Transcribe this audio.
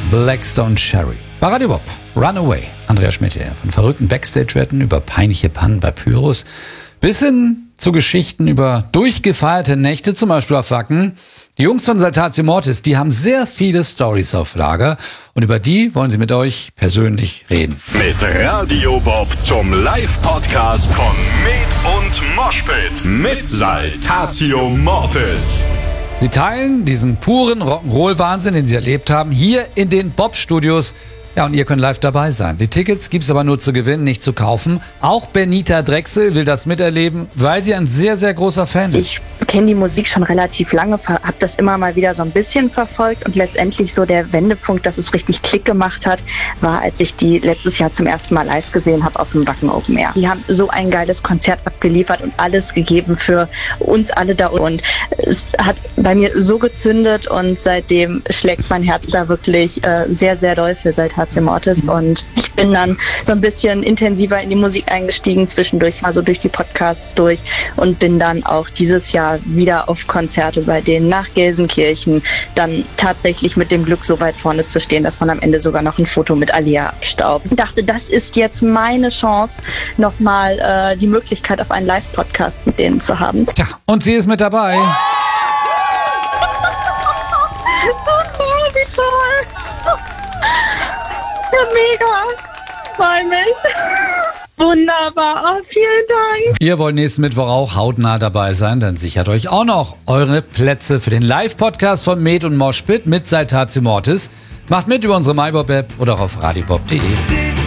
Blackstone Cherry. Bei Radio Bob, Runaway, Andreas Schmidt hier. Von verrückten Backstage-Wetten über peinliche Pannen bei Pyros bis hin zu Geschichten über durchgefeierte Nächte, zum Beispiel auf Wacken. Die Jungs von Saltatio Mortis, die haben sehr viele Storys auf Lager und über die wollen sie mit euch persönlich reden. Mit Radio Bob zum Live-Podcast von Med und Moshpit mit Saltatio Mortis. Sie teilen diesen puren Rock'n'Roll-Wahnsinn, den sie erlebt haben, hier in den Bob-Studios. Ja, und ihr könnt live dabei sein. Die Tickets gibt's aber nur zu gewinnen, nicht zu kaufen. Auch Benita Drechsel will das miterleben, weil sie ein sehr, sehr großer Fan ist. Ich kenne die Musik schon relativ lange, habe das immer mal wieder so ein bisschen verfolgt und letztendlich so der Wendepunkt, dass es richtig Klick gemacht hat, war, als ich die letztes Jahr zum ersten Mal live gesehen habe auf dem Wacken Open Air. Die haben so ein geiles Konzert abgeliefert und alles gegeben für uns alle da und es hat bei mir so gezündet und seitdem schlägt mein Herz da wirklich sehr, sehr doll für Saltatio Mortis und ich bin dann so ein bisschen intensiver in die Musik eingestiegen, zwischendurch also durch die Podcasts durch und bin dann auch dieses Jahr wieder auf Konzerte bei denen nach Gelsenkirchen, dann tatsächlich mit dem Glück so weit vorne zu stehen, dass man am Ende sogar noch ein Foto mit Alia abstaubt. Ich dachte, das ist jetzt meine Chance, nochmal die Möglichkeit auf einen Live-Podcast mit denen zu haben. Tja, und sie ist mit dabei. Oh, wie toll! Ja, mega! Freue mich! Wunderbar, oh, vielen Dank. Ihr wollt nächsten Mittwoch auch hautnah dabei sein, dann sichert euch auch noch eure Plätze für den Live-Podcast von Med und Moshpit mit Saltatio Mortis. Macht mit über unsere MyBob-App oder auch auf radiobob.de.